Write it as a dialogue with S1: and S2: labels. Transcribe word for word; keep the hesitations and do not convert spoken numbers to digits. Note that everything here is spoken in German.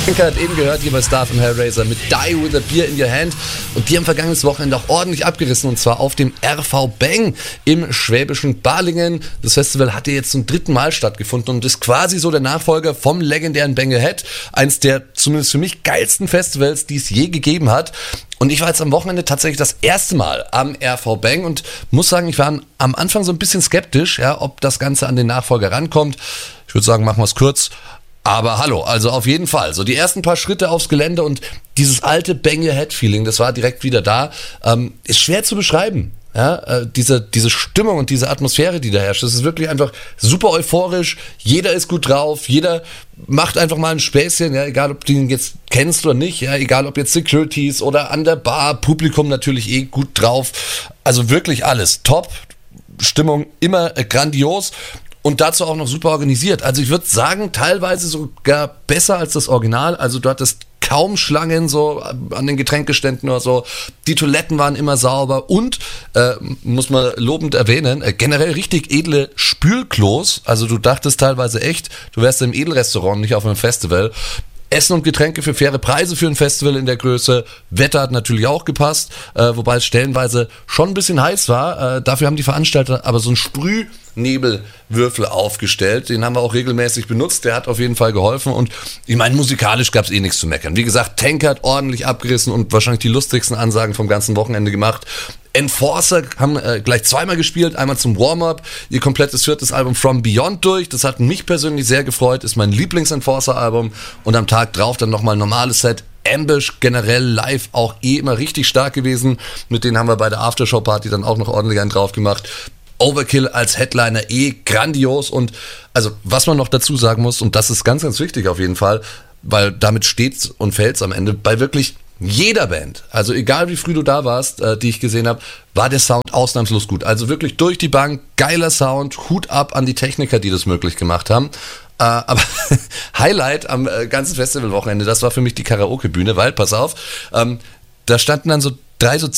S1: Tankard eben gehört, hier bei Star von Hellraiser mit Die With A Beer In Your Hand. Und die haben vergangenes Wochenende auch ordentlich abgerissen, und zwar auf dem R V Bang im schwäbischen Balingen. Das Festival hat ja jetzt zum dritten Mal stattgefunden und ist quasi so der Nachfolger vom legendären Bang Ahead. Eins der zumindest für mich geilsten Festivals, die es je gegeben hat. Und ich war jetzt am Wochenende tatsächlich das erste Mal am R V Bang und muss sagen, ich war am Anfang so ein bisschen skeptisch, ja, ob das Ganze an den Nachfolger rankommt. Ich würde sagen, machen wir es kurz. Aber hallo, also auf jeden Fall. So die ersten paar Schritte aufs Gelände und dieses alte Bang Ahead Feeling, das war direkt wieder da. Ähm, ist schwer zu beschreiben. Ja, äh, diese, diese Stimmung und diese Atmosphäre, die da herrscht, das ist wirklich einfach super euphorisch. Jeder ist gut drauf, jeder macht einfach mal ein Späßchen, ja, egal ob du ihn jetzt kennst oder nicht, ja, egal ob jetzt Securities oder an der Bar, Publikum natürlich eh gut drauf. Also wirklich alles top. Stimmung immer äh, grandios. Und dazu auch noch super organisiert. Also ich würde sagen, teilweise sogar besser als das Original. Also du hattest kaum Schlangen so an den Getränkeständen oder so. Die Toiletten waren immer sauber und, äh, muss man lobend erwähnen, äh, generell richtig edle Spülklos. Also du dachtest teilweise echt, du wärst im Edelrestaurant, nicht auf einem Festival. Essen und Getränke für faire Preise für ein Festival in der Größe. Wetter hat natürlich auch gepasst, äh, wobei es stellenweise schon ein bisschen heiß war. Äh, dafür haben die Veranstalter aber so einen Sprühnebelwürfel aufgestellt. Den haben wir auch regelmäßig benutzt. Der hat auf jeden Fall geholfen. Und ich meine, musikalisch gab es eh nichts zu meckern. Wie gesagt, Tankard ordentlich abgerissen und wahrscheinlich die lustigsten Ansagen vom ganzen Wochenende gemacht. Enforcer haben äh, gleich zweimal gespielt, einmal zum Warm-Up, ihr komplettes viertes Album From Beyond durch, das hat mich persönlich sehr gefreut, ist mein Lieblings-Enforcer-Album, und am Tag drauf dann nochmal ein normales Set. Ambush generell live auch eh immer richtig stark gewesen, mit denen haben wir bei der Aftershow-Party dann auch noch ordentlich einen drauf gemacht. Overkill als Headliner eh grandios, und also was man noch dazu sagen muss, und das ist ganz, ganz wichtig auf jeden Fall, weil damit steht's und fällt's am Ende, bei wirklich jeder Band, also egal wie früh du da warst, äh, die ich gesehen habe, war der Sound ausnahmslos gut. Also wirklich durch die Bank, geiler Sound, Hut ab an die Techniker, die das möglich gemacht haben. Äh, aber Highlight am äh, ganzen Festivalwochenende, das war für mich die Karaoke-Bühne, weil, pass auf, ähm, da standen dann so drei so